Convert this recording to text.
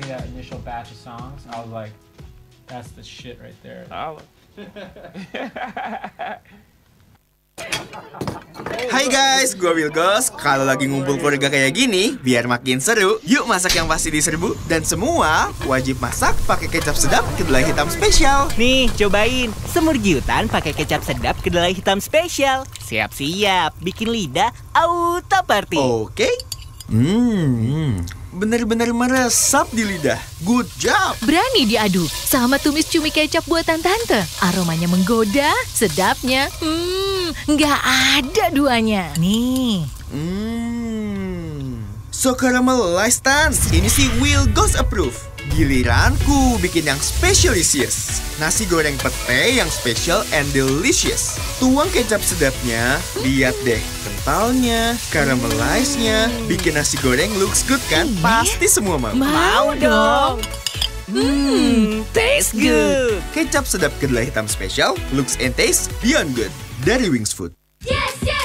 that initial batch of songs, I was like, that's the shit right there. Hai guys, gue Wilgos. Kalau lagi ngumpul keluarga kayak gini, biar makin seru, yuk masak yang pasti diserbu. Dan semua wajib masak pakai kecap sedap kedelai hitam spesial. Nih, cobain semur giutan pakai kecap sedap kedelai hitam spesial. Siap-siap, bikin lidah auto party. Oke. Bener-bener meresap di lidah. Good job. Berani diadu sama tumis cumi kecap buatan tante. Aromanya menggoda, sedapnya, nggak ada duanya. Nih. So caramelized Tan. Ini sih Wilgos approve. Giliranku bikin yang specialisious. Nasi goreng pete yang special and delicious. Tuang kecap sedapnya, lihat deh kentalnya, caramelized-nya. Bikin nasi goreng looks good kan? Pasti semua mau. Mau dong. Taste good. Kecap sedap kedelai hitam spesial, looks and taste beyond good. Dari Wings Food.